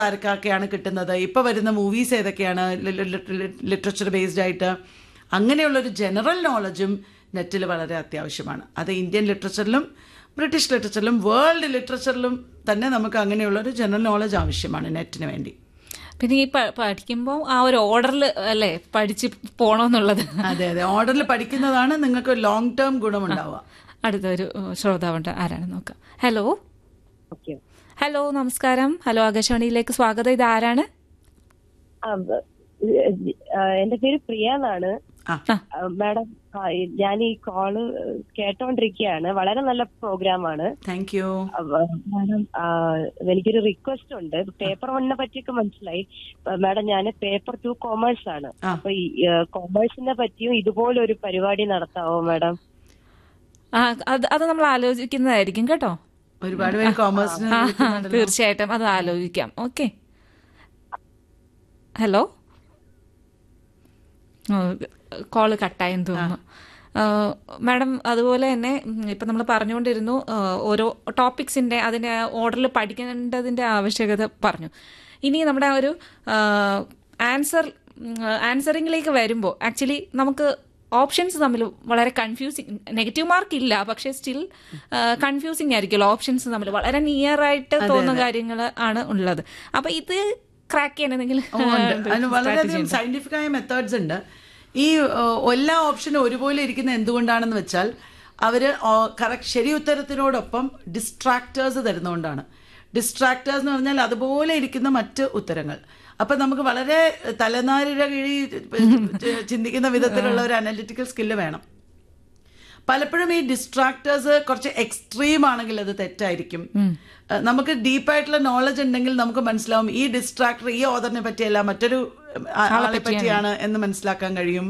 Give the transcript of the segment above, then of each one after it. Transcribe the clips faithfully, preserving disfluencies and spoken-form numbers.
ആർക്കൊക്കെയാണ് കിട്ടുന്നത്, ഇപ്പോൾ വരുന്ന മൂവീസ് ഏതൊക്കെയാണ് ലിറ്ററേച്ചർ ബേസ്ഡ് ആയിട്ട്, അങ്ങനെയുള്ളൊരു ജനറൽ നോളജും നെറ്റിൽ വളരെ അത്യാവശ്യമാണ്. അത് ഇന്ത്യൻ ലിറ്ററേച്ചറിലും ബ്രിട്ടീഷ് ലിറ്ററേച്ചറിലും വേൾഡ് ലിറ്ററേച്ചറിലും തന്നെ നമുക്ക് അങ്ങനെയുള്ളൊരു ജനറൽ നോളജ് ആവശ്യമാണ് നെറ്റിന് വേണ്ടി. പിന്നെ ഈ പഠിക്കുമ്പോൾ ആ ഒരു ഓർഡറിൽ അല്ലേ പഠിച്ച് പോകണമെന്നുള്ളത്. അതെ അതെ, ഓർഡറിൽ പഠിക്കുന്നതാണ് നിങ്ങൾക്ക് ലോങ് ടേം ഗുണമുണ്ടാവുക. അടുത്തൊരു ശ്രോതാവുണ്ട്, ആരാണ് നോക്കാം. ഹലോ ഹലോ നമസ്കാരം. ഹലോ ആകാശവാണിയിലേക്ക് സ്വാഗതം. ഇത് ആരാണ്? എന്റെ പേര് പ്രിയ എന്നാണ് മാഡം. ഞാൻ ഈ കോള് കേട്ടോണ്ടിരിക്കുകയാണ്. വളരെ നല്ല പ്രോഗ്രാമാണ്. Thank you madam. എനിക്കൊരു റിക്വസ്റ്റ് ഉണ്ട്. പേപ്പർ വണ്ണിനെ പറ്റിയൊക്കെ മനസ്സിലായി മാഡം. ഞാൻ പേപ്പർ ടു കോമേഴ്സ് ആണ്. അപ്പൊ ഈ കോമേഴ്സിനെ പറ്റിയും ഇതുപോലെ ഒരു പരിപാടി നടത്താവോ മാഡം? അത് നമ്മൾ ആലോചിക്കുന്നതായിരിക്കും കേട്ടോ. ഒരുപാട് പേര് കോമേഴ്സിന് തീർച്ചയായിട്ടും അത് ആലോചിക്കാം. ഓക്കെ. ഹലോ, കോള് കട്ടായെന്ന് തോന്നുന്നു മാഡം. അതുപോലെ തന്നെ ഇപ്പം നമ്മൾ പറഞ്ഞുകൊണ്ടിരുന്നു ഓരോ ടോപ്പിക്സിൻ്റെ അതിൻ്റെ ഓർഡറിൽ പഠിക്കേണ്ടതിൻ്റെ ആവശ്യകത പറഞ്ഞു. ഇനി നമ്മുടെ ഒരു ആൻസർ ആൻസറിങ്ങിലേക്ക് വരുമ്പോൾ ആക്ച്വലി നമുക്ക് ഓപ്ഷൻസ് തമ്മിൽ വളരെ കൺഫ്യൂസിങ്, നെഗറ്റീവ് മാർക്ക് ഇല്ല പക്ഷേ സ്റ്റിൽ കൺഫ്യൂസിങ് ആയിരിക്കുമല്ലോ. ഓപ്ഷൻസ് തമ്മിൽ വളരെ നിയർ ആയിട്ട് തോന്നുന്ന കാര്യങ്ങൾ ആണ് ഉള്ളത്. അപ്പൊ ഇത് ക്രാക്ക് ചെയ്യണമെങ്കിൽ വളരെയധികം സയന്റിഫിക് ആയ മെത്തേഡ്സ് ഉണ്ട്. ഈ എല്ലാ ഓപ്ഷനും ഒരുപോലെ ഇരിക്കുന്ന എന്തുകൊണ്ടാണെന്ന് വെച്ചാൽ അവർ കറക്റ്റ് ശരി ഉത്തരത്തിനോടൊപ്പം ഡിസ്ട്രാക്ടേഴ്സ് തരുന്നതുകൊണ്ടാണ്. ഡിസ്ട്രാക്ടേഴ്സ് എന്ന് പറഞ്ഞാൽ അതുപോലെ ഇരിക്കുന്ന മറ്റ് ഉത്തരങ്ങൾ. അപ്പം നമുക്ക് വളരെ തലനാരിഴ കിഴി ചിന്തിക്കുന്ന വിധത്തിലുള്ള ഒരു അനലിറ്റിക്കൽ സ്കില്ല് വേണം. പലപ്പോഴും ഈ ഡിസ്ട്രാക്ടേഴ്സ് കുറച്ച് എക്സ്ട്രീം ആണെങ്കിൽ അത് തെറ്റായിരിക്കും. നമുക്ക് ഡീപ്പായിട്ടുള്ള നോളജ് ഉണ്ടെങ്കിൽ നമുക്ക് മനസ്സിലാവും ഈ ഡിസ്ട്രാക്ടർ ഈ ഓതറിനെ പറ്റിയല്ല മറ്റൊരു ആളെ പറ്റിയാണ് എന്ന് മനസ്സിലാക്കാൻ കഴിയും.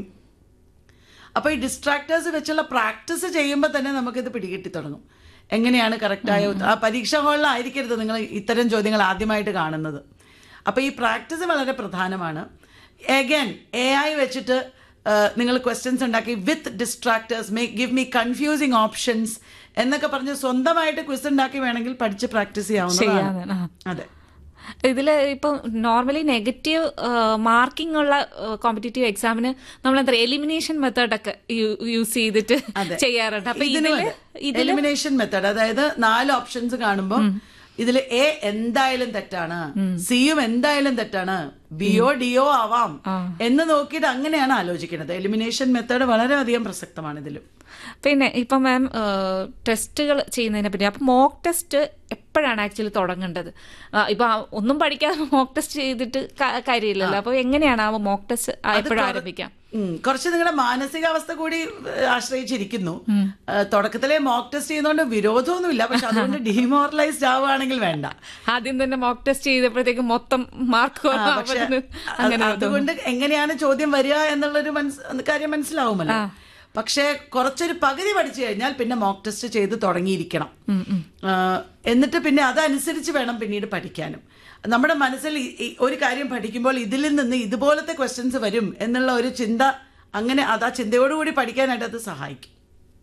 അപ്പൊ ഈ ഡിസ്ട്രാക്ടേഴ്സ് വെച്ചുള്ള പ്രാക്ടീസ് ചെയ്യുമ്പോൾ തന്നെ നമുക്കിത് പിടികിട്ടി തുടങ്ങും എങ്ങനെയാണ് കറക്റ്റായ. ആ പരീക്ഷാ ഹാളിലായിരിക്കരുത് നിങ്ങൾ ഇത്തരം ചോദ്യങ്ങൾ ആദ്യമായിട്ട് കാണുന്നത്. അപ്പൊ ഈ പ്രാക്ടീസ് വളരെ പ്രധാനമാണ്. അഗൈൻ എ ഐ വെച്ചിട്ട് നിങ്ങൾ ക്വസ്റ്റ്യൻസ് ഉണ്ടാക്കി വിത്ത് ഡിസ്ട്രാക്ടേഴ്സ് make give me confusing options എന്നൊക്കെ പറഞ്ഞ് സ്വന്തമായിട്ട് ക്വിസ് ഉണ്ടാക്കി വേണമെങ്കിൽ പഠിച്ച് പ്രാക്ടീസ് ചെയ്യാവുന്നതാണ്. അതെ. ഇതില് ഇപ്പൊ നോർമലി നെഗറ്റീവ് മാർക്കിംഗ് ഉള്ള കോമ്പറ്റേറ്റീവ് എക്സാമിന് നമ്മൾ എന്താ എലിമിനേഷൻ മെത്തേഡൊക്കെ യൂസ് ചെയ്തിട്ട് ചെയ്യാറുണ്ട്. അപ്പൊ ഇതിന് എലിമിനേഷൻ മെത്തേഡ്, അതായത് നാല് ഓപ്ഷൻസ് കാണുമ്പോൾ ഇതിൽ എ എന്തായാലും തെറ്റാണ്, സിയും എന്തായാലും തെറ്റാണ്, ബിയോ ഡിയോ ആവാം എന്ന് നോക്കിയിട്ട് അങ്ങനെയാണ് ആലോചിക്കുന്നത്. എലിമിനേഷൻ മെത്തേഡ് വളരെയധികം പ്രസക്തമാണ് ഇതിലും. പിന്നെ ഇപ്പൊ മാം ടെസ്റ്റുകൾ ചെയ്യുന്നതിനെ പറ്റി, അപ്പൊ മോക്ക് ടെസ്റ്റ് എപ്പോഴാണ് ആക്ച്വലി തുടങ്ങേണ്ടത്? ഇപ്പൊ ഒന്നും പഠിക്കാതെ മോക്ക് ടെസ്റ്റ് ചെയ്തിട്ട് കാര്യമില്ലല്ലോ. അപ്പൊ എങ്ങനെയാണ് ആ മോക്ക് ടെസ്റ്റ് എപ്പോഴും ആരംഭിക്കാം? കുറച്ച് നിങ്ങളുടെ മാനസികാവസ്ഥ കൂടി ആശ്രയിച്ചിരിക്കുന്നു. തുടക്കത്തിലെ മോക്ക് ടെസ്റ്റ് ചെയ്യുന്നതുകൊണ്ട് വിരോധമൊന്നുമില്ല, പക്ഷെ അതുകൊണ്ട് ഡിമോറലൈസ്ഡ് ആവുകയാണെങ്കിൽ വേണ്ട. ആദ്യം തന്നെ മോക്ക് ടെസ്റ്റ് ചെയ്തപ്പോഴത്തേക്ക് മൊത്തം മാർക്ക്. അതുകൊണ്ട് എങ്ങനെയാണ് ചോദ്യം വരിക എന്നുള്ളൊരു കാര്യം മനസ്സിലാവുമല്ലോ. പക്ഷെ കുറച്ചൊരു പകുതി പഠിച്ചു കഴിഞ്ഞാൽ പിന്നെ മോക്ക് ടെസ്റ്റ് ചെയ്ത് തുടങ്ങിയിരിക്കണം. എന്നിട്ട് പിന്നെ അതനുസരിച്ച് വേണം പിന്നീട് പഠിക്കാനും. നമ്മുടെ മനസ്സിൽ ഒരു കാര്യം പഠിക്കുമ്പോൾ ഇതിൽ നിന്ന് ഇതുപോലത്തെ ക്വസ്റ്റ്യൻസ് വരും എന്നുള്ള ഒരു ചിന്ത, അങ്ങനെ അത് ആ ചിന്തയോടുകൂടി പഠിക്കാനായിട്ട് അത് സഹായിക്കും.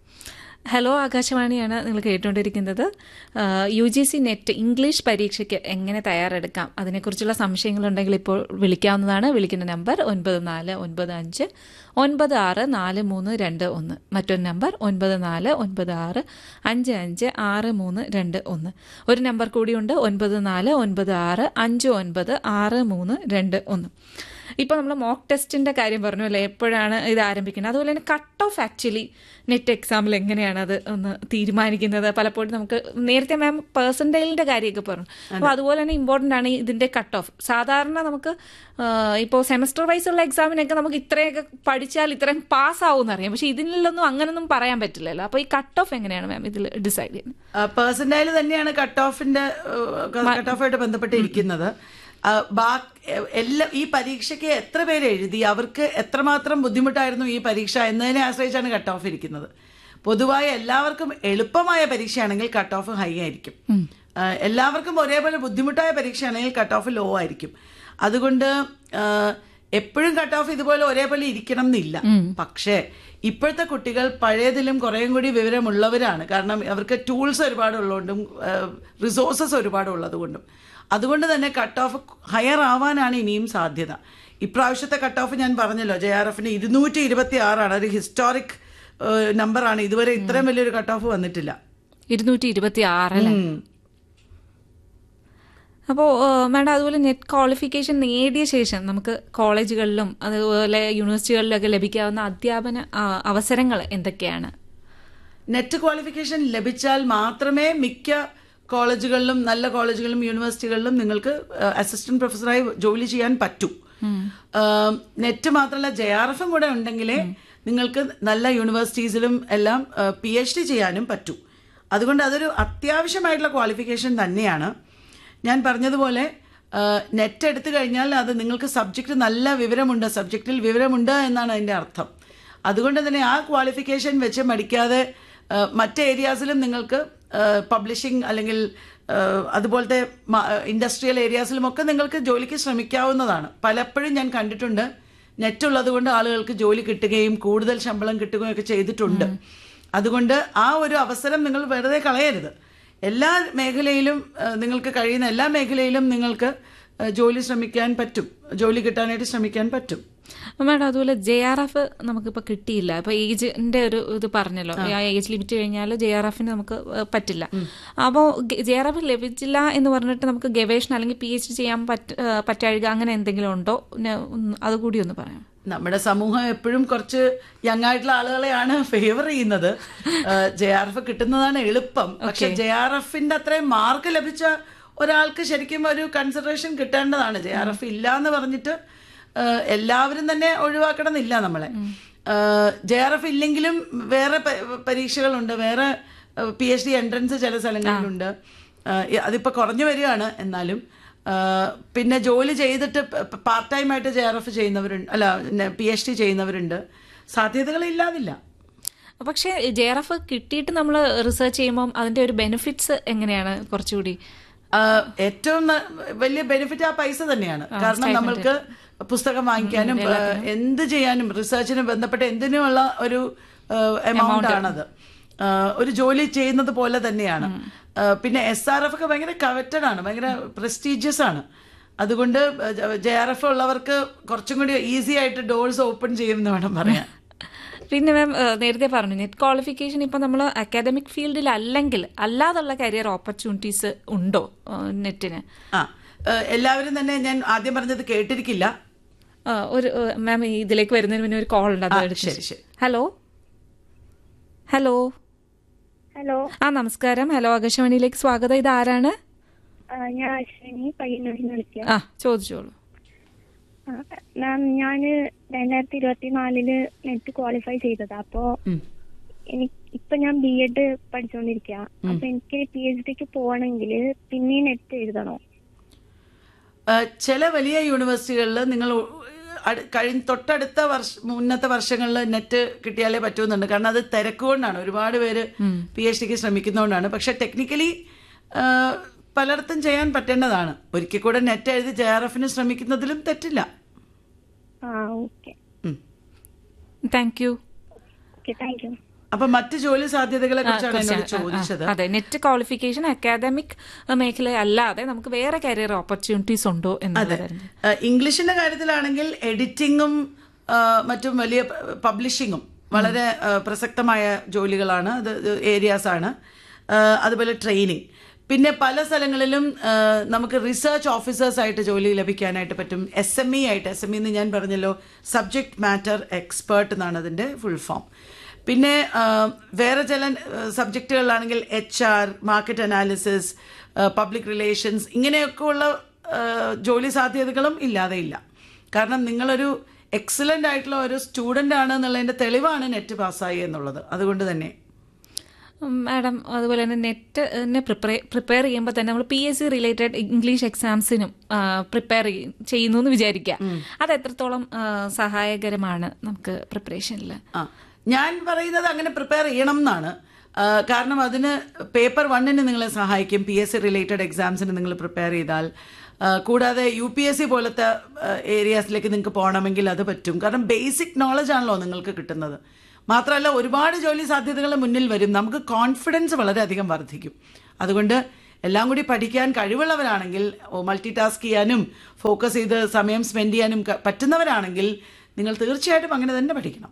ഹലോ ആകാശവാണിയാണ് നിങ്ങൾ കേട്ടുകൊണ്ടിരിക്കുന്നത്. U G C net English പരീക്ഷയ്ക്ക് എങ്ങനെ തയ്യാറെടുക്കാം അതിനെക്കുറിച്ചുള്ള സംശയങ്ങളുണ്ടെങ്കിൽ ഇപ്പോൾ വിളിക്കാവുന്നതാണ്. വിളിക്കുന്ന നമ്പർ ഒൻപത് നാല് ഒൻപത് അഞ്ച് ഒൻപത് ആറ് നാല് മൂന്ന് രണ്ട് ഒന്ന്. മറ്റൊരു നമ്പർ ഒൻപത് നാല് ഒൻപത് ആറ് അഞ്ച് അഞ്ച് ആറ് മൂന്ന് രണ്ട് ഒന്ന്. ഒരു നമ്പർ കൂടിയുണ്ട്, ഒൻപത് നാല് ഒൻപത് ആറ് അഞ്ച് ഒൻപത് ആറ് മൂന്ന് രണ്ട് ഒന്ന്. ഇപ്പോൾ നമ്മൾ മോക്ക് ടെസ്റ്റിൻ്റെ കാര്യം പറഞ്ഞു അല്ലേ, എപ്പോഴാണ് ഇത് ആരംഭിക്കുന്നത്. അതുപോലെ തന്നെ കട്ട് ഓഫ് ആക്ച്വലി നെറ്റ് എക്സാമിൽ എങ്ങനെയാണ് അത് ഒന്ന് തീരുമാനിക്കുന്നത്? പലപ്പോഴും നമുക്ക് നേരത്തെ മാം പേഴ്സൻറ്റേജിൻ്റെ കാര്യമൊക്കെ പറഞ്ഞു. അപ്പോൾ അതുപോലെ തന്നെ ഇമ്പോർട്ടൻ്റ് ആണ് ഇതിൻ്റെ കട്ട് ഓഫ്. സാധാരണ നമുക്ക് ഇപ്പോൾ സെമസ്റ്റർ വൈസ് ഉള്ള എക്സാമിനൊക്കെ നമുക്ക് ഇത്രയൊക്കെ പഠിച്ചാൽ ഇത്രയും പാസ്സാവും അറിയാം, പക്ഷെ ഇതിലൊന്നും അങ്ങനൊന്നും പറയാൻ പറ്റില്ലല്ലോ. അപ്പോൾ ഈ കട്ട് ഓഫ് എങ്ങനെയാണ് മാം ഇതിൽ ഡിസൈഡ് ചെയ്യുന്നത്? പേഴ്സൻറ്റേജിൽ തന്നെയാണ് കട്ട് ഓഫിൻ്റെ കട്ട് ഓഫായിട്ട് ബന്ധപ്പെട്ടിരിക്കുന്നത്. എല്ലാം ഈ പരീക്ഷയ്ക്ക് എത്ര പേര് എഴുതി, അവർക്ക് എത്രമാത്രം ബുദ്ധിമുട്ടായിരുന്നു ഈ പരീക്ഷ എന്നതിനെ ആശ്രയിച്ചാണ് കട്ട് ഓഫ് ഇരിക്കുന്നത്. പൊതുവായ എല്ലാവർക്കും എളുപ്പമായ പരീക്ഷയാണെങ്കിൽ കട്ട് ഓഫ് ഹൈ ആയിരിക്കും. എല്ലാവർക്കും ഒരേപോലെ ബുദ്ധിമുട്ടായ പരീക്ഷയാണെങ്കിൽ കട്ട് ഓഫ് ലോ ആയിരിക്കും. അതുകൊണ്ട് എപ്പോഴും കട്ട് ഓഫ് ഇതുപോലെ ഒരേപോലെ ഇരിക്കണം എന്നില്ല. പക്ഷേ ഇപ്പോഴത്തെ കുട്ടികൾ പഴയതിലും കുറേയും കൂടി വിവരമുള്ളവരാണ്. കാരണം അവർക്ക് ടൂൾസ് ഒരുപാടുള്ളതുകൊണ്ടും റിസോഴ്സസ് ഒരുപാടുള്ളത് കൊണ്ടും അതുകൊണ്ട് തന്നെ കട്ട് ഓഫ് ഹയർ ആവാനാണ് ഇനിയും സാധ്യത. ഇപ്രാവശ്യത്തെ കട്ട് ഓഫ് ഞാൻ പറഞ്ഞല്ലോ, ജെ ആർ എഫിന് ഇരുന്നൂറ്റി ഇരുപത്തി ആറാണ്. ഒരു ഹിസ്റ്റോറിക് നമ്പറാണ്. ഇതുവരെ ഇത്രയും വലിയൊരു കട്ട് ഓഫ് വന്നിട്ടില്ല. ഇരുന്നൂറ്റി ഇരുപത്തി ആറല്ലേ? അപ്പോൾ മാഡം, അതുപോലെ നെറ്റ് ക്വാളിഫിക്കേഷൻ നേടിയ ശേഷം നമുക്ക് കോളേജുകളിലും അതുപോലെ യൂണിവേഴ്സിറ്റികളിലൊക്കെ ലഭിക്കാവുന്ന അധ്യാപന അവസരങ്ങൾ എന്തൊക്കെയാണ്? നെറ്റ് ക്വാളിഫിക്കേഷൻ ലഭിച്ചാൽ മാത്രമേ മിക്ക കോളേജുകളിലും, നല്ല കോളേജുകളിലും യൂണിവേഴ്സിറ്റികളിലും നിങ്ങൾക്ക് അസിസ്റ്റന്റ് പ്രൊഫസറായി ജോലി ചെയ്യാൻ പറ്റൂ. നെറ്റ് മാത്രമല്ല, ജെ ആർ എഫും കൂടെ ഉണ്ടെങ്കിലേ നിങ്ങൾക്ക് നല്ല യൂണിവേഴ്സിറ്റീസിലും എല്ലാം പി എച്ച് ഡി ചെയ്യാനും പറ്റൂ. അതുകൊണ്ട് അതൊരു അത്യാവശ്യമായിട്ടുള്ള ക്വാളിഫിക്കേഷൻ തന്നെയാണ്. ഞാൻ പറഞ്ഞതുപോലെ നെറ്റ് എടുത്തു കഴിഞ്ഞാൽ അത് നിങ്ങൾക്ക് സബ്ജക്റ്റ് നല്ല വിവരമുണ്ട്, സബ്ജക്റ്റിൽ വിവരമുണ്ട് എന്നാണ് അതിൻ്റെ അർത്ഥം. അതുകൊണ്ട് തന്നെ ആ ക്വാളിഫിക്കേഷൻ വെച്ച് മടിക്കാതെ മറ്റ് ഏരിയാസിലും നിങ്ങൾക്ക് പബ്ലിഷിംഗ് അല്ലെങ്കിൽ അതുപോലത്തെ ഇൻഡസ്ട്രിയൽ ഏരിയാസിലുമൊക്കെ നിങ്ങൾക്ക് ജോലിക്ക് ശ്രമിക്കാവുന്നതാണ്. പലപ്പോഴും ഞാൻ കണ്ടിട്ടുണ്ട് നെറ്റ് ഉള്ളത് കൊണ്ട് ആളുകൾക്ക് ജോലി കിട്ടുകയും കൂടുതൽ ശമ്പളം കിട്ടുകയും ഒക്കെ ചെയ്തിട്ടുണ്ട്. അതുകൊണ്ട് ആ ഒരു അവസരം നിങ്ങൾ വെറുതെ കളയരുത്. എല്ലാ മേഖലയിലും നിങ്ങൾക്ക് കഴിയുന്ന എല്ലാ മേഖലയിലും നിങ്ങൾക്ക് ജോലി ശ്രമിക്കാൻ പറ്റും, ജോലി കിട്ടാനായിട്ട് ശ്രമിക്കാൻ പറ്റും. മാഡം, അതുപോലെ ജെ ആർ എഫ് നമുക്കിപ്പോൾ കിട്ടിയില്ല. ഇപ്പോൾ ഏജിന്റെ ഒരു ഇത് പറഞ്ഞല്ലോ, ഏജ് ലിമിറ്റ് കഴിഞ്ഞാൽ ജെ ആർ എഫിന് നമുക്ക് പറ്റില്ല. അപ്പോൾ ജെ ആർ എഫ് ലഭിച്ചില്ല എന്ന് പറഞ്ഞിട്ട് നമുക്ക് ഗവേഷണം അല്ലെങ്കിൽ പി എച്ച് ഡി ചെയ്യാൻ പറ്റ പറ്റാഴിക അങ്ങനെ എന്തെങ്കിലും ഉണ്ടോ? അതുകൂടി ഒന്ന് പറയാം. നമ്മുടെ സമൂഹം എപ്പോഴും കുറച്ച് യങ് ആയിട്ടുള്ള ആളുകളെയാണ് ഫേവർ ചെയ്യുന്നത്. ജെ ആർ എഫ് കിട്ടുന്നതാണ് എളുപ്പം. പക്ഷെ ജെ ആർ എഫിന്റെ അത്രയും മാർക്ക് ലഭിച്ച ഒരാൾക്ക് ശരിക്കും ഒരു കൺസിഡറേഷൻ കിട്ടേണ്ടതാണ്. ജെ ആർ എഫ് ഇല്ല എന്ന് പറഞ്ഞിട്ട് എല്ലാവരും തന്നെ ഒഴിവാക്കണമെന്നില്ല നമ്മളെ. ജെ ആർ എഫ് ഇല്ലെങ്കിലും വേറെ പരീക്ഷകളുണ്ട്, വേറെ പി എച്ച് ഡി എൻട്രൻസ് ചില സ്ഥലങ്ങളിലുണ്ട്. അതിപ്പോൾ കുറഞ്ഞു വരികയാണ്. എന്നാലും പിന്നെ ജോലി ചെയ്തിട്ട് പാർട്ട് ടൈം ആയിട്ട് ജെ ആർ എഫ് ചെയ്യുന്നവരുണ്ട്, അല്ല പി എച്ച് ഡി ചെയ്യുന്നവരുണ്ട്. സാധ്യതകൾ ഇല്ലാതില്ല. പക്ഷേ ജെ ആർ എഫ് കിട്ടിയിട്ട് നമ്മൾ റിസർച്ച് ചെയ്യുമ്പോൾ അതിന്റെ ഒരു ബെനിഫിറ്റ്സ് എങ്ങനെയാണ്? കുറച്ചുകൂടി ഏറ്റവും വലിയ ബെനിഫിറ്റ് ആ പൈസ തന്നെയാണ്. കാരണം നമ്മൾക്ക് പുസ്തകം വാങ്ങിക്കാനും എന്ത് ചെയ്യാനും റിസർച്ചിന് ബന്ധപ്പെട്ട എന്തിനുമുള്ള ഒരു എമൗണ്ട് ആണത്. ഒരു ജോലി ചെയ്യുന്നത് പോലെ തന്നെയാണ്. പിന്നെ എസ് ആർ എഫ് ഒക്കെ ഭയങ്കര കവറ്റഡ് ആണ്, ഭയങ്കര പ്രസ്റ്റീജിയസ് ആണ്. അതുകൊണ്ട് ജെ ആർ എഫ് ഉള്ളവർക്ക് കുറച്ചും കൂടി ഈസി ആയിട്ട് ഡോർസ് ഓപ്പൺ ചെയ്യുമെന്ന് വേണം പറയാൻ. പിന്നെ മാം നേരത്തെ പറഞ്ഞു നെറ്റ് ക്വാളിഫിക്കേഷൻ ഇപ്പം നമ്മൾ അക്കാദമിക് ഫീൽഡിൽ അല്ലെങ്കിൽ അല്ലാതുള്ള കരിയർ ഓപ്പർച്യൂണിറ്റീസ് ഉണ്ടോ നെറ്റിന്? ആ, എല്ലാവരും തന്നെ ഞാൻ ആദ്യം പറഞ്ഞത് കേട്ടിരിക്കില്ല. ഒരു മാം ഇതിലേക്ക് വരുന്നതിന് മുന്നേ ഒരു കോൾ ഉണ്ട്. ശരി ശരി. ഹലോ ഹലോ ഹലോ ആ നമസ്കാരം. ഹലോ, ആകാശവാണിയിലേക്ക് സ്വാഗതം. ഇത് ആരാണ്? ഞാൻ അശ്വിനി പയ്യന്നൂരിൽ നിന്ന് വിളിക്കാം. ആ, ചോദിച്ചോളൂ. മാം, ഞാന് രണ്ടായിരത്തി ഇരുപത്തിനാലില് നെറ്റ് ക്വാളിഫൈ ചെയ്തതാ. അപ്പോ എനിക്ക് ഇപ്പൊ ഞാൻ ബി എഡ് പഠിച്ചോണ്ടിരിക്കുക. അപ്പൊ എനിക്ക് പി എച്ച് ഡിക്ക് പോകണമെങ്കിൽ പിന്നെ നെറ്റ് എഴുതണോ? ചില വലിയ യൂണിവേഴ്സിറ്റികളിൽ നിങ്ങൾ കഴിഞ്ഞ തൊട്ടടുത്ത വർഷ മുന്നത്തെ വർഷങ്ങളിൽ നെറ്റ് കിട്ടിയാലേ പറ്റുമെന്നുണ്ട്. കാരണം അത് തിരക്കുകൊണ്ടാണ്, ഒരുപാട് പേര് പി എച്ച് ഡിക്ക് ശ്രമിക്കുന്നതുകൊണ്ടാണ്. പക്ഷെ ടെക്നിക്കലി പലയിടത്തും ചെയ്യാൻ പറ്റേണ്ടതാണ്. ഒരിക്കൽ കൂടെ നെറ്റ് എഴുതി ജെ ആർ എഫിന് ശ്രമിക്കുന്നതിലും തെറ്റില്ല. Thank you. അപ്പൊ മറ്റ് ജോലി സാധ്യതകളെ കുറിച്ചാണ് എന്നോട് ചോദിച്ചത്. അതെ, നെറ്റ് ക്വാളിഫിക്കേഷൻ അക്കാദമിക് മേഖല അല്ലാതെ നമുക്ക് വേറെ കരിയർ ഓപ്പർച്യൂണിറ്റീസ് ഉണ്ടോ എന്ന്. ഇംഗ്ലീഷിന്റെ കാര്യത്തിലാണെങ്കിൽ എഡിറ്റിംഗും മറ്റും വലിയ പബ്ലിഷിങ്ങും വളരെ പ്രസക്തമായ ജോലികളാണ്, അത് ഏരിയാസ് ആണ്. അതുപോലെ ട്രെയിനിങ്, പിന്നെ പല സ്ഥലങ്ങളിലും നമുക്ക് റിസർച്ച് ഓഫീസേഴ്സ് ആയിട്ട് ജോലി ലഭിക്കാനായിട്ട് പറ്റും. എസ് എം ഇ ആയിട്ട്, എസ് എം ഇ എന്ന് ഞാൻ പറഞ്ഞല്ലോ, സബ്ജക്ട് മാറ്റർ എക്സ്പേർട്ട് എന്നാണ് അതിൻ്റെ ഫുൾ ഫോം. പിന്നെ വേറെ ചില സബ്ജക്റ്റുകളിലാണെങ്കിൽ H R, market analysis, public relations, ഇങ്ങനെയൊക്കെ ഉള്ള ജോലി സാധ്യതകളും ഇല്ലാതെയില്ല. കാരണം നിങ്ങളൊരു എക്സലൻ്റ് ആയിട്ടുള്ള ഒരു സ്റ്റുഡൻ്റ് ആണ് എന്നുള്ളതിൻ്റെ തെളിവാണ് നെറ്റ് പാസ്സായി എന്നുള്ളത്. അതുകൊണ്ട് തന്നെ മാഡം, അതുപോലെ തന്നെ നെറ്റിനെ പ്രിപ്പയർ പ്രിപ്പയർ ചെയ്യുമ്പോൾ തന്നെ നമ്മൾ P S C related English എക്സാംസിനും prepare ചെയ്യുന്നു എന്ന് വിചാരിക്കാം. അത് എത്രത്തോളം സഹായകരമാണ് നമുക്ക് പ്രിപ്പറേഷനിൽ? ആ, ഞാൻ പറയുന്നത് അങ്ങനെ പ്രിപ്പയർ ചെയ്യണം എന്നാണ്. കാരണം അതിന് പേപ്പർ വണ്ണിന് നിങ്ങളെ സഹായിക്കും, പി എസ് സി റിലേറ്റഡ് എക്സാംസിന് നിങ്ങൾ പ്രിപ്പയർ ചെയ്താൽ. കൂടാതെ യു പി എസ് സി പോലത്തെ ഏരിയാസിലേക്ക് നിങ്ങൾക്ക് പോകണമെങ്കിൽ അത് പറ്റും. കാരണം ബേസിക് നോളജ് ആണല്ലോ നിങ്ങൾക്ക് കിട്ടുന്നത്. മാത്രമല്ല ഒരുപാട് ജോലി സാധ്യതകൾ മുന്നിൽ വരും. നമുക്ക് കോൺഫിഡൻസ് വളരെയധികം വർദ്ധിക്കും. അതുകൊണ്ട് എല്ലാം കൂടി പഠിക്കാൻ കഴിവുള്ളവരാണെങ്കിൽ, മൾട്ടി ടാസ്ക് ചെയ്യാനും ഫോക്കസ് ചെയ്ത് സമയം സ്പെൻഡ് ചെയ്യാനും പറ്റുന്നവരാണെങ്കിൽ നിങ്ങൾ തീർച്ചയായിട്ടും അങ്ങനെ തന്നെ പഠിക്കണം.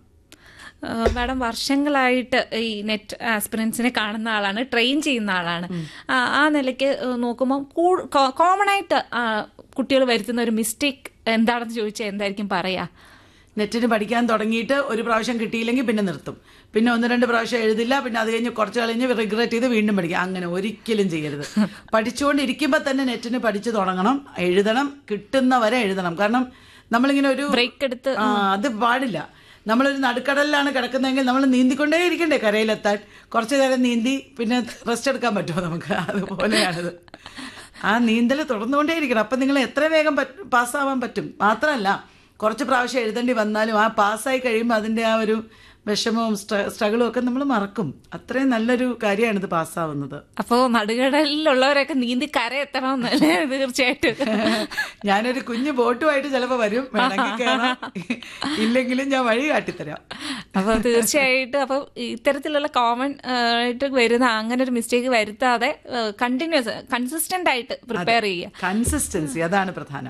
മാഡം വർഷങ്ങളായിട്ട് ഈ നെറ്റ് ആസ്പിറൻസിനെ കാണുന്ന ആളാണ്, ട്രെയിൻ ചെയ്യുന്ന ആളാണ്. ആ നിലയ്ക്ക് നോക്കുമ്പോൾ കോമൺ ആയിട്ട് കുട്ടികൾ വരുത്തുന്ന ഒരു മിസ്റ്റേക്ക് എന്താണെന്ന് ചോദിച്ചാൽ എന്തായിരിക്കും പറയാ? നെറ്റിന് പഠിക്കാൻ തുടങ്ങിയിട്ട് ഒരു പ്രാവശ്യം കിട്ടിയില്ലെങ്കിൽ പിന്നെ നിർത്തും, പിന്നെ ഒന്ന് രണ്ട് പ്രാവശ്യം എഴുതില്ല, പിന്നെ അത് കഴിഞ്ഞ് കുറച്ച് കഴിഞ്ഞ് റിഗ്രറ്റ് ചെയ്ത് വീണ്ടും പഠിക്കുക. അങ്ങനെ ഒരിക്കലും ചെയ്യരുത്. പഠിച്ചുകൊണ്ടിരിക്കുമ്പോൾ തന്നെ നെറ്റിന് പഠിച്ചു തുടങ്ങണം, എഴുതണം, കിട്ടുന്നവരെ എഴുതണം. കാരണം നമ്മളിങ്ങനെ ഒരു ബ്രേക്ക് എടുത്ത് അത് പാടില്ല. നമ്മളൊരു നടുക്കടലിലാണ് കിടക്കുന്നതെങ്കിൽ നമ്മൾ നീന്തിക്കൊണ്ടേ ഇരിക്കണ്ടേ കരയിലെത്താൻ. കുറച്ച് നേരം നീന്തി പിന്നെ റെസ്റ്റ് എടുക്കാൻ പറ്റുമോ നമുക്ക്? അതുപോലെയാണിത്. ആ നീന്തൽ തുടർന്നുകൊണ്ടേ ഇരിക്കണം. അപ്പം നിങ്ങൾ എത്ര വേഗം പാസ്സാവാൻ പറ്റും. മാത്രമല്ല കുറച്ച് പ്രാവശ്യം എഴുതേണ്ടി വന്നാലും ആ പാസ്സായി കഴിയുമ്പോൾ അതിൻ്റെ ആ ഒരു വിഷമവും സ്ട്രഗിളും ഒക്കെ നമ്മൾ മറക്കും. അത്രയും നല്ലൊരു കാര്യമാണിത് പാസ്സാവുന്നത്. അപ്പോൾ നടുകടലിലുള്ളവരൊക്കെ നീന്തി കരയെത്തണമെന്നല്ലേ? തീർച്ചയായിട്ടും. ഞാനൊരു കുഞ്ഞു ബോട്ടുമായിട്ട് ചിലപ്പോൾ വരും, വേണമെങ്കിൽ കയറാം, ഇല്ലെങ്കിലും ഞാൻ വഴി കാട്ടിത്തരാം. അപ്പോൾ തീർച്ചയായിട്ടും അപ്പോൾ ഇത്തരത്തിലുള്ള കോമൺ ആയിട്ട് വരുന്ന അങ്ങനെ ഒരു മിസ്റ്റേക്ക് വരുത്താതെ കണ്ടിന്യൂസ് കൺസിസ്റ്റന്റ് ആയിട്ട് പ്രിപ്പയർ ചെയ്യുക. കൺസിസ്റ്റൻസി അതാണ് പ്രധാനം.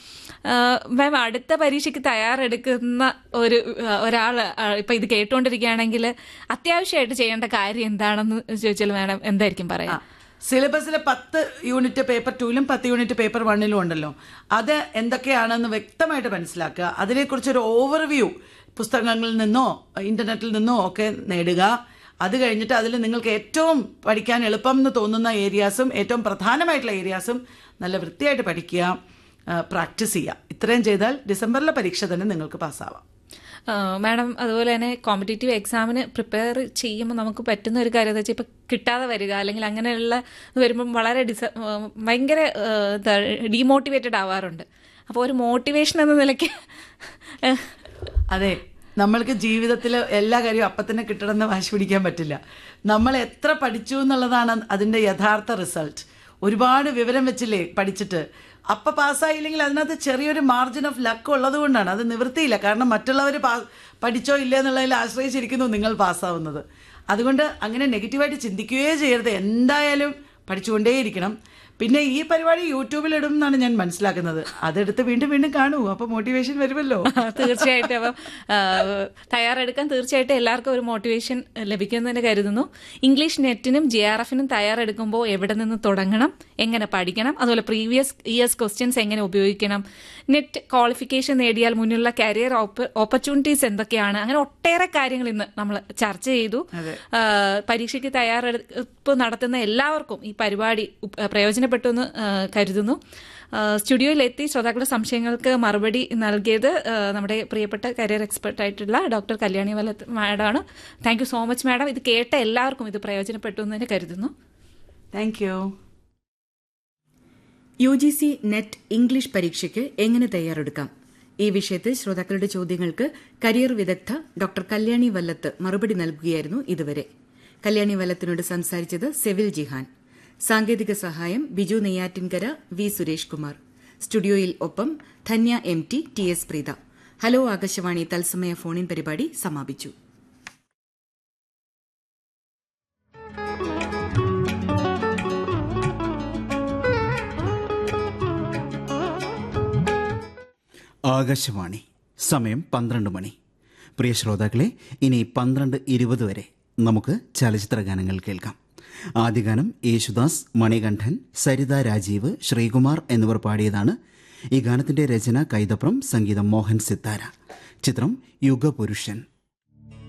മാം, അടുത്ത പരീക്ഷയ്ക്ക് തയ്യാറെടുക്കുന്ന ഒരു ഒരാൾ ഇപ്പൊ ഇത് കേട്ടുകൊണ്ടിരിക്കുകയാണെങ്കിൽ അത്യാവശ്യമായിട്ട് ചെയ്യേണ്ട കാര്യം എന്താണെന്ന് ചോദിച്ചാൽ മാഡം എന്തായിരിക്കും പറയാം? സിലബസിലെ പത്ത് യൂണിറ്റ് പേപ്പർ ടൂവിലും പത്ത് യൂണിറ്റ് പേപ്പർ വണ്ണിലും ഉണ്ടല്ലോ, അത് എന്തൊക്കെയാണെന്ന് വ്യക്തമായിട്ട് മനസ്സിലാക്കുക. അതിനെക്കുറിച്ചൊരു ഓവർവ്യൂ പുസ്തകങ്ങളിൽ നിന്നോ ഇന്റർനെറ്റിൽ നിന്നോ ഒക്കെ നേടുക. അത് കഴിഞ്ഞിട്ട് അതിൽ നിങ്ങൾക്ക് ഏറ്റവും പഠിക്കാൻ എളുപ്പം എന്ന് തോന്നുന്ന ഏരിയാസും ഏറ്റവും പ്രധാനമായിട്ടുള്ള ഏരിയാസും നല്ല വൃത്തിയായിട്ട് പഠിക്കുക, പ്രാക്ടീസ് ചെയ്യാം. ഇത്രയും ചെയ്താൽ ഡിസംബറിലെ പരീക്ഷ തന്നെ നിങ്ങൾക്ക് പാസ്സാവാം. മാഡം, അതുപോലെ തന്നെ കോമ്പറ്റേറ്റീവ് എക്സാമിന് പ്രിപ്പയർ ചെയ്യുമ്പോൾ നമുക്ക് പറ്റുന്ന ഒരു കാര്യം എന്താ വെച്ചാൽ ഇപ്പം കിട്ടാതെ വരിക അല്ലെങ്കിൽ അങ്ങനെയുള്ള വരുമ്പം വളരെ ഡിസ ഭയങ്കര ഡീമോട്ടിവേറ്റഡ് ആവാറുണ്ട്. അപ്പോൾ ഒരു മോട്ടിവേഷൻ എന്ന നിലയ്ക്ക് അതെ, നമ്മൾക്ക് ജീവിതത്തിൽ എല്ലാ കാര്യവും അപ്പം തന്നെ കിട്ടണമെന്ന് വാശി പിടിക്കാൻ പറ്റില്ല. നമ്മൾ എത്ര പഠിച്ചു എന്നുള്ളതാണ് അതിൻ്റെ യഥാർത്ഥ റിസൾട്ട്. ഒരുപാട് വിവരം വെച്ചില്ലേ പഠിച്ചിട്ട്, അപ്പം പാസ്സായില്ലെങ്കിൽ അതിനകത്ത് ചെറിയൊരു മാർജിൻ ഓഫ് ലക്ക് ഉള്ളത് കൊണ്ടാണ്. അത് നിവൃത്തിയില്ല. കാരണം മറ്റുള്ളവർ പാ പഠിച്ചോ ഇല്ല എന്നുള്ളതിൽ ആശ്രയിച്ചിരിക്കുന്നു നിങ്ങൾ പാസ്സാവുന്നത്. അതുകൊണ്ട് അങ്ങനെ നെഗറ്റീവായിട്ട് ചിന്തിക്കുകയേ ചെയ്യരുത്. എന്തായാലും പഠിച്ചുകൊണ്ടേയിരിക്കണം. പിന്നെ ഈ പരിപാടി യൂട്യൂബിലിടും എന്നാണ് ഞാൻ മനസ്സിലാക്കുന്നത്. അതെടുത്ത് വീണ്ടും വീണ്ടും കാണൂ, അപ്പൊ മോട്ടിവേഷൻ വരുമല്ലോ. തീർച്ചയായിട്ടും. അപ്പം തയ്യാറെടുക്കാൻ തീർച്ചയായിട്ടും എല്ലാവർക്കും ഒരു മോട്ടിവേഷൻ ലഭിക്കുമെന്ന് കരുതുന്നു. ഇംഗ്ലീഷ് നെറ്റിനും ജെ ആർ എഫിനും തയ്യാറെടുക്കുമ്പോൾ എവിടെ നിന്ന് തുടങ്ങണം, എങ്ങനെ പഠിക്കണം, അതുപോലെ പ്രീവിയസ് ഇയേഴ്സ് ക്വസ്റ്റ്യൻസ് എങ്ങനെ ഉപയോഗിക്കണം, നെറ്റ് ക്വാളിഫിക്കേഷൻ നേടിയാൽ മുന്നിലുള്ള കരിയർ ഓപ്പർച്യൂണിറ്റീസ് എന്തൊക്കെയാണ്, അങ്ങനെ ഒട്ടേറെ കാര്യങ്ങൾ ഇന്ന് നമ്മൾ ചർച്ച ചെയ്തു. പരീക്ഷയ്ക്ക് തയ്യാറെടുപ്പ് നടത്തുന്ന എല്ലാവർക്കും ഈ പരിപാടി പ്രയോജനപ്പെട്ടു എന്ന് കരുതുന്നു. സ്റ്റുഡിയോയിലെത്തി ശ്രോതാക്കളുടെ സംശയങ്ങൾക്ക് മറുപടി നൽകിയത് നമ്മുടെ പ്രിയപ്പെട്ട കരിയർ എക്സ്പെർട്ട് ആയിട്ടുള്ള doctor Kalyani Vallath മാഡമാണ്. Thank you so much madam. ഇത് കേട്ട എല്ലാവർക്കും ഇത് പ്രയോജനപ്പെട്ടു എന്ന് തന്നെ കരുതുന്നു. Thank you. U G C net English പരീക്ഷയ്ക്ക് എങ്ങനെ തയ്യാറെടുക്കാം? ഈ വിഷയത്തിൽ ശ്രോതാക്കളുടെ ചോദ്യങ്ങൾക്ക് കരിയർ വിദഗ്ധ ഡോക്ടർ കല്യാണി വല്ലത്ത് മറുപടി നൽകുകയായിരുന്നു ഇതുവരെ. കല്യാണി വല്ലത്തിനോട് സംസാരിച്ചത് സെവിൽ ജിഹാൻ. സാങ്കേതിക സഹായം ബിജു നെയ്യാറ്റിൻകര, വി സുരേഷ് കുമാർ. സ്റ്റുഡിയോയിൽ ഒപ്പം Dhanya M T, T S Preetha. Hello Akashvani തത്സമയ ഫോണിൻ പരിപാടി സമാപിച്ചു. ആകാശവാണി, സമയം പന്ത്രണ്ട് മണി. പ്രിയ ശ്രോതാക്കളെ, ഇനി പന്ത്രണ്ട് ഇരുപത് വരെ നമുക്ക് ചലച്ചിത്ര ഗാനങ്ങൾ കേൾക്കാം. ആദ്യ ഗാനം യേശുദാസ്, മണികണ്ഠൻ, സരിത രാജീവ്, ശ്രീകുമാർ എന്നിവർ പാടിയതാണ്. ഈ ഗാനത്തിന്റെ രചന കൈതപ്രം, സംഗീതം മോഹൻ സിത്താര. ചിത്രം യുഗപുരുഷൻ.